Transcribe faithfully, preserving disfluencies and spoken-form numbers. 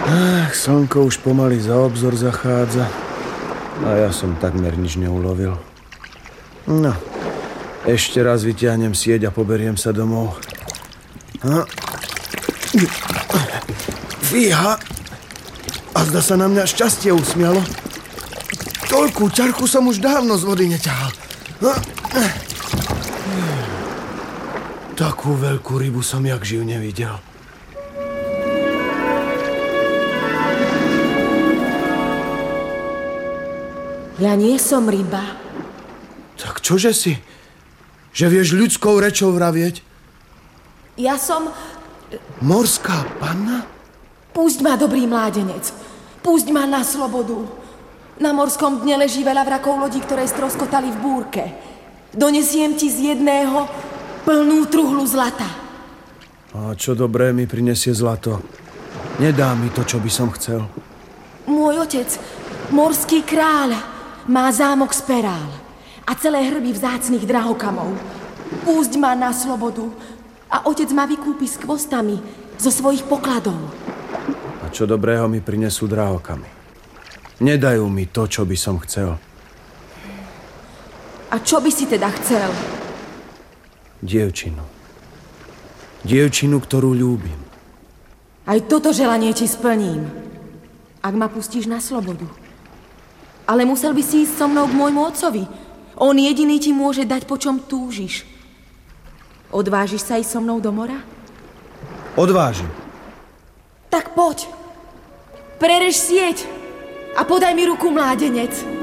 Ach, slnko už pomaly za obzor zachádza a ja som takmer nič neulovil. No, ešte raz vyťahnem sieť a poberiem sa domov. Fíha! A zda sa na mňa šťastie usmialo. Toľkú ťarchu som už dávno z vody neťahal. Takú veľkú rybu som jak živ nevidel. Ja nie som ryba. Tak čože si? Že vieš ľudskou rečou vravieť? Ja som... Morská panna? Pusť ma, dobrý mládenec. Pusť ma na slobodu. Na morskom dne leží veľa vrakov lodí, ktoré stroskotali v búrke. Donesiem ti z jedného plnú truhlu zlata. A čo dobré mi prinesie zlato? Nedá mi to, čo by som chcel. Môj otec, morský kráľ, má zámok z perál a celé hrby vzácnych drahokamov. Pusť ma na slobodu a otec ma vykúpi s kvostami zo svojich pokladov. A čo dobrého mi prinesú drahokamy? Nedajú mi to, čo by som chcel. A čo by si teda chcel? Dievčinu. Dievčinu, ktorú ľúbim. Aj toto želanie ti splním, ak ma pustíš na slobodu. Ale musel by si ísť so mnou k môjmu otcovi. On jediný ti môže dať, po čom túžiš. Odvážiš sa ísť so mnou do mora? Odvážim. Tak poď. Prerež sieť a podaj mi ruku, mládenec.